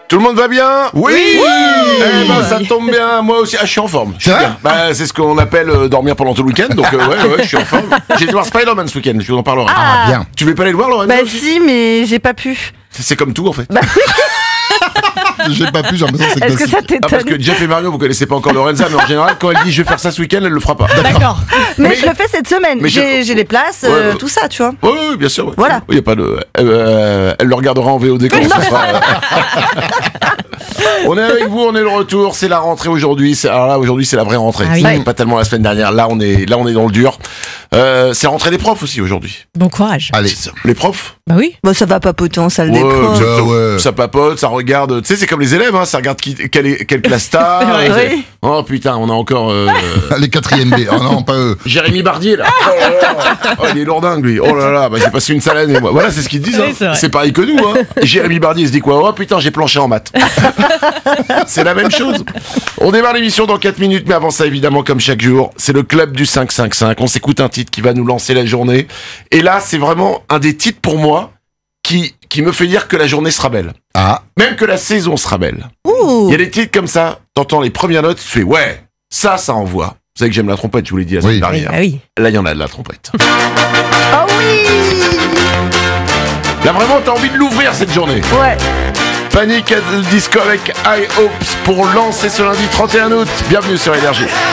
Tout le monde va bien? Oui. Eh ben, ça tombe bien, moi aussi. Ah, je suis en forme. Je suis bien. Bah, c'est ce qu'on appelle dormir pendant tout le week-end, donc ouais, je suis en forme. J'ai été voir Spider-Man ce week-end, je vous en parlerai. Ah, bien. Tu veux pas aller le voir, Lorenzo? Bah si, mais j'ai pas pu. C'est comme tout, en fait. J'ai pas pu, j'ai l'impression que c'est Est-ce que ça classique. Parce t'étonne? que Jeff et Mario, vous connaissez pas encore Lorenza, mais en général, quand elle dit je vais faire ça ce week-end, elle le fera pas. D'accord. Mais je le fais cette semaine. Mais J'ai les places, Ouais. tout ça, tu vois. Oui, bien sûr. Ouais. Voilà. Il y a pas de. Elle le regardera en VOD quand ça sera. On est avec vous, on est de retour. C'est la rentrée aujourd'hui. Alors là, aujourd'hui, c'est la vraie rentrée. Ah oui. C'est pas tellement la semaine dernière. Là, on est dans le dur. C'est la rentrée des profs aussi aujourd'hui. Bon courage. Allez. C'est ça. Les profs. Bah oui. Bon, ça va papoter en salle des profs. ça, ouais. ça papote, ça regarde. Tu sais, c'est comme les élèves, hein, ça regarde quelle classe t'as. C'est vrai. Oui. Oh putain, on a encore. Les 4e B. Oh non, pas eux. Jérémy Bardier là. Oh là là. Oh, il est lourdingue lui. Oh là là, bah, j'ai passé une sale année moi. Voilà, c'est ce qu'ils disent. Oui, Hein. c'est vrai. C'est pareil que nous. Hein. Et Jérémy Bardier il se dit quoi? Oh putain, j'ai planché en maths. C'est la même chose. On démarre l'émission dans 4 minutes, mais avant ça, évidemment, comme chaque jour, c'est le club du 5-5-5. On s'écoute un titre qui va nous lancer la journée. Et là, c'est vraiment un des titres pour moi qui me fait dire que la journée sera belle. Ah, Même que la saison sera belle. Ouh. Il y a des titres comme ça, t'entends les premières notes, tu fais ouais, ça envoie. Vous savez que j'aime la trompette, je vous l'ai dit la semaine Oui. dernière. Bah oui. Là, il y en a de la trompette. Ah oui. Là, vraiment, t'as envie de l'ouvrir cette journée. Ouais. Panic at the Disco avec High Hopes pour lancer ce lundi 31 août. Bienvenue sur Énergie.